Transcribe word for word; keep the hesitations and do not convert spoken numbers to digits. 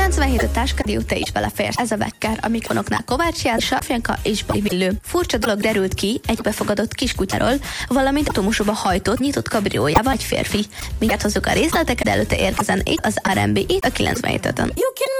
kilencvenhét táskadió, te is beleférsz. Ez a Vekker, a mikrofonoknál Kovács János, Safjanka és Bali Villő. Furcsa dolog derült ki egy befogadott kiskutyáról, valamint autómusóba hajtott, nyitott kabriójával egy férfi. Mindjárt hozzuk a részleteket, de előtte érkezen itt az er and bé itt a kilencvenhét.